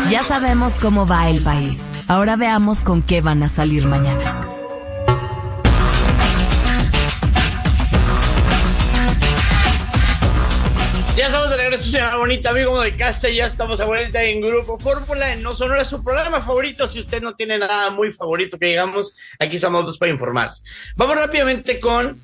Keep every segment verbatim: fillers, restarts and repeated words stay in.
Ya sabemos cómo va el país. Ahora veamos con qué van a salir mañana. Ya estamos de regreso, señora bonita, amigo de casa. Ya estamos a vuelta en Grupo Fórmula, en No Sonora, su programa favorito. Si usted no tiene nada muy favorito que digamos, aquí estamos dos para informar. Vamos rápidamente con...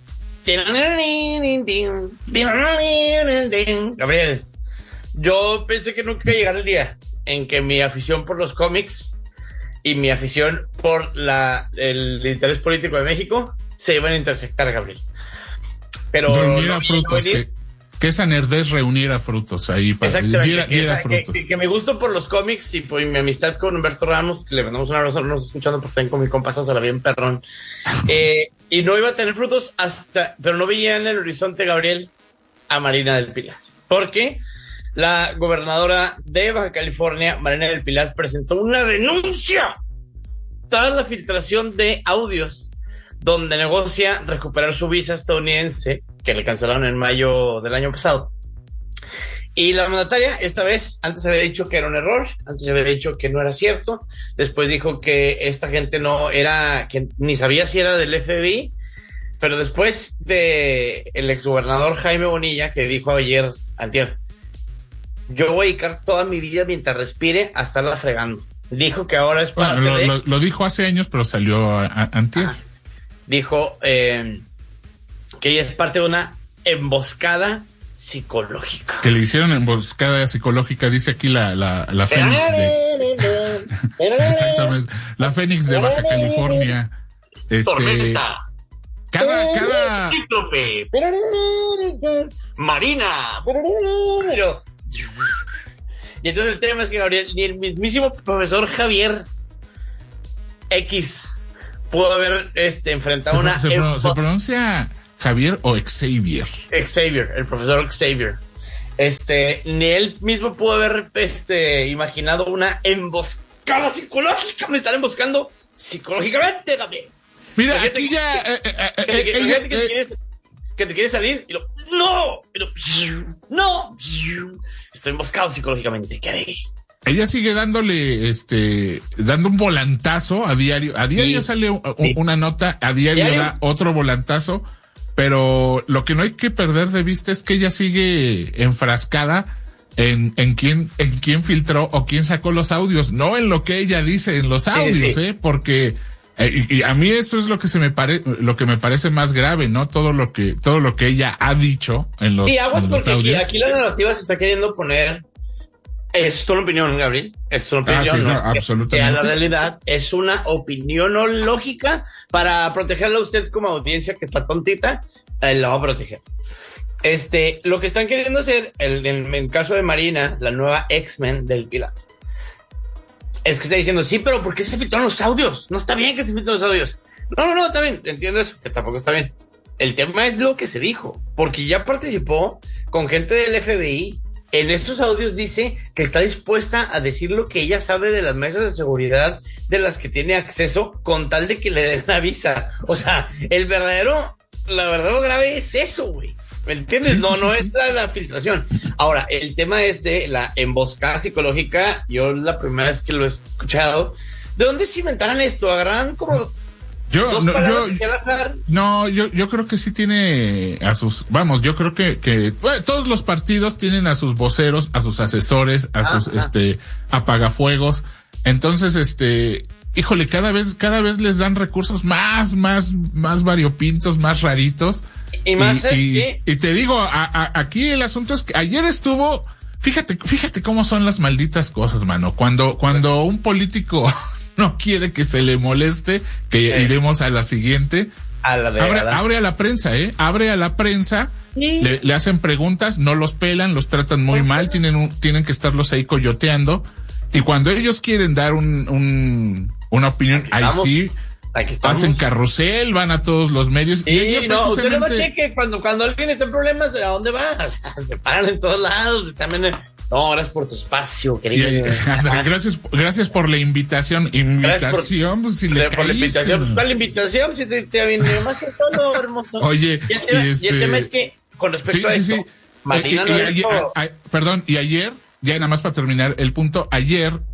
Gabriel, yo pensé que nunca iba a llegar el día en que mi afición por los cómics y mi afición por la el interés político de México se iban a intersectar, Gabriel. Pero reunir no a frutos, que, que esa nerdez reunir a frutos ahí para Exactamente, que, diera que, frutos. Que, que mi gusto por los cómics y por mi amistad con Humberto Ramos, que le mandamos un abrazo, nos escuchando porque también con mi compaso se la bien perrón. Eh, y no iba a tener frutos hasta, pero no veía en el horizonte, Gabriel, a Marina del Pilar. Porque la gobernadora de Baja California, Marina del Pilar, presentó una denuncia tras la filtración de audios donde negocia recuperar su visa estadounidense, que le cancelaron en mayo del año pasado. Y la mandataria, esta vez, antes había dicho que era un error, antes había dicho que no era cierto, después dijo que esta gente no era, que ni sabía si era del F B I, pero después de el exgobernador Jaime Bonilla, que dijo ayer, antier, yo voy a dedicar toda mi vida mientras respire a estarla fregando. Dijo que ahora es parte bueno, lo, de... Lo, lo dijo hace años, pero salió a, a, antier. Ah, dijo eh, que ella es parte de una emboscada psicológica. Que le hicieron emboscada psicológica, dice aquí la, la, la Fénix de... Exactamente. La Fénix de Baja California. Este... Tormenta. Cada, cada... Cíclope. Marina. Y entonces el tema es que Gabriel, ni el mismísimo profesor Javier X pudo haber este, enfrentado se, una... Se, embos- se pronuncia Javier o Xavier. Xavier, el profesor Xavier. Este, ni él mismo pudo haber este, imaginado una emboscada psicológica. Me están emboscando psicológicamente también. Mira, Fíjate aquí que- ya... Eh, eh, eh, que, te, eh, que, ella- que te eh, quieres, que te quieres salir y lo... ¡No! Y lo, ¡No! Estoy emboscado psicológicamente. ¿Qué haré? Ella sigue dándole, este, dando un volantazo a diario. A diario Sí, sale u- sí. una nota, a diario, Diario. da otro volantazo. Pero lo que no hay que perder de vista es que ella sigue enfrascada en, en quién, en quién filtró o quién sacó los audios, no en lo que ella dice en los audios, sí. eh, porque, eh, y, y a mí eso es lo que se me pare, lo que me parece más grave, ¿no? Todo lo que, todo lo que ella ha dicho en los, Y aguas en los porque aquí, audios. aquí la narrativa se está queriendo poner. Es tu opinión, Gabriel. Es tu opinión. Ah, sí, no, no es que absolutamente. sea la realidad. Es una opinión no lógica para protegerla a usted como audiencia que está tontita. Eh, la va a proteger. Este, lo que están queriendo hacer, el, en el caso de Marina, la nueva X-Men del Pilar, es que está diciendo, sí, pero ¿por qué se filtraron los audios? No está bien que se filtren los audios. No, no, no, está bien. Entiendo eso, que tampoco está bien. El tema es lo que se dijo, porque ya participó con gente del F B I. En estos audios dice que está dispuesta a decir lo que ella sabe de las mesas de seguridad de las que tiene acceso con tal de que le den la visa. O sea, el verdadero, la verdadero grave es eso, güey. ¿Me entiendes? Sí, no, sí, no sí, es la, la filtración. Ahora, el tema es de la emboscada psicológica. Yo la primera vez que lo he escuchado. ¿De dónde se inventaran esto? Agarran como Yo, dos no, yo, palabras hacia al azar. No, yo, yo creo que sí tiene a sus, vamos, yo creo que, que bueno, todos los partidos tienen a sus voceros, a sus asesores, a sus, Ajá. este, apagafuegos. Entonces, este, híjole, cada vez, cada vez les dan recursos más, más, más variopintos, más raritos. Y más es y, que... y te digo, a, a, aquí el asunto es que ayer estuvo, fíjate, fíjate cómo son las malditas cosas, mano. Cuando, cuando un político no quiere que se le moleste, que Sí. iremos a la siguiente. A la de Abre, verdad. abre a la prensa, ¿eh? Abre a la prensa, Sí. le, le hacen preguntas, no los pelan, los tratan muy mal, tienen un, tienen que estarlos ahí coyoteando. Y cuando ellos quieren dar un, un, una opinión, ahí estamos. sí, Aquí estamos. hacen carrusel, van a todos los medios. Sí, y ayer no, usted no precisamente- cheque cuando, cuando alguien está en problemas, ¿a dónde va? O sea, se paran en todos lados, también, en- no, gracias por tu espacio, y- querido. gracias, gracias por la invitación. Invitación, pues si le por la caíste. invitación, pues, ¿cuál invitación? Si te, te vine más que solo, hermoso. Oye, y el, tema, y y este- el tema es que, con respecto Sí, a sí, esto, sí. Marina Eh, no y- y dijo- ayer- a- a- perdón, y ayer, ya nada más para terminar el punto, ayer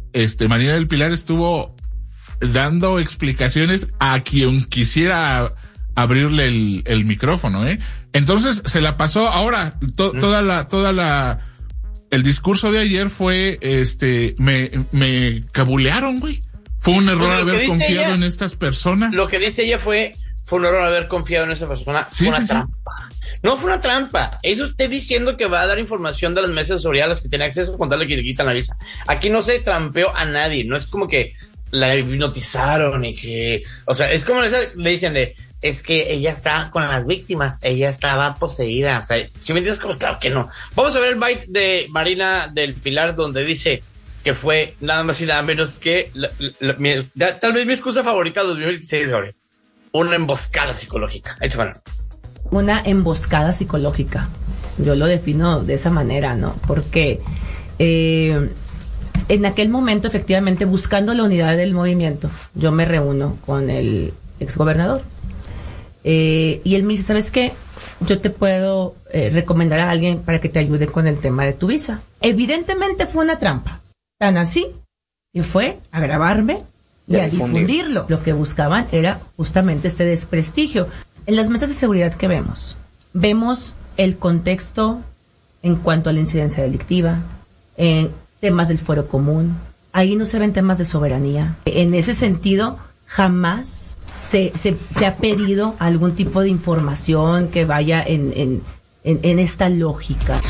este, Marina del Pilar estuvo dando explicaciones a quien quisiera abrirle el, el micrófono, ¿eh? Entonces se la pasó. Ahora, to, toda la, toda la, el discurso de ayer fue, este, me, me cabulearon, güey. Fue un error Bueno, haber confiado ella, en estas personas. Lo que dice ella fue, fue un error haber confiado en esa persona. Sí, fue una sí, trampa. Sí. No fue una trampa. Es usted diciendo que va a dar información de las mesas de seguridad a las que tiene acceso con tal de que le quitan la visa. Aquí no se trampeó a nadie. No es como que la hipnotizaron y que, o sea, es como esa, le dicen de, es que ella está con las víctimas, ella estaba poseída. O sea, si me entiendes, como claro que no. Vamos a ver el byte de Marina del Pilar donde dice que fue nada más y nada menos que la, la, la, mi, la, tal vez mi excusa favorita de dos mil veintiséis, Gabriel. Una emboscada psicológica. Hecho, bueno. Una emboscada psicológica. Yo lo defino de esa manera, ¿no? Porque eh, en aquel momento, efectivamente, buscando la unidad del movimiento, yo me reúno con el exgobernador. Eh, y él me dice, ¿sabes qué? Yo te puedo eh, recomendar a alguien para que te ayude con el tema de tu visa. Evidentemente fue una trampa. Tan así, y fue a grabarme y a difundirlo. Lo que buscaban era justamente este desprestigio. En las mesas de seguridad que vemos, vemos el contexto en cuanto a la incidencia delictiva, en temas del fuero común. Ahí no se ven temas de soberanía. En ese sentido, jamás se, se, se ha pedido algún tipo de información que vaya en, en, en, en esta lógica.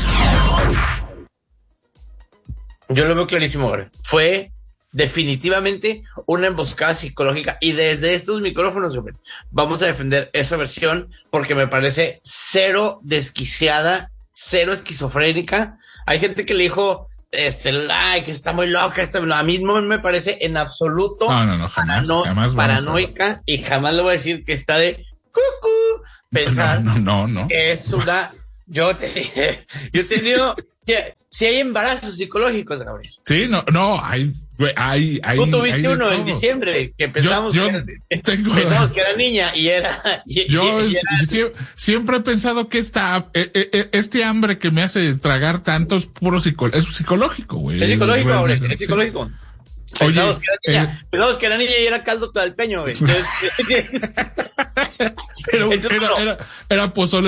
Yo lo veo clarísimo, ahora. Fue definitivamente una emboscada psicológica y desde estos micrófonos, hombre, vamos a defender esa versión porque me parece cero desquiciada, cero esquizofrénica. Hay gente que le dijo, este, ay, que está muy loca, esta, a mí no me parece en absoluto no, no, no, jamás, parano, jamás paranoica a... y jamás le voy a decir que está de cucú pensar no, no, no, no. que es una, yo te, yo he tenido Si, si hay embarazos psicológicos, Gabriel. Sí, no, no, hay, hay, hay. Tú tuviste hay uno todo. en diciembre que pensamos, yo, yo que, era, tengo... pensamos que era niña y era. Y, yo y, y era... Sie, siempre he pensado que esta, este hambre que me hace tragar tanto es puro psico, es psicológico, güey. Es psicológico, Gabriel, es psicológico. Sí. Pensamos, Oye, que era niña, eh... pensamos que era niña y era caldo talpeño, güey. Entonces, era, era, era, era pozole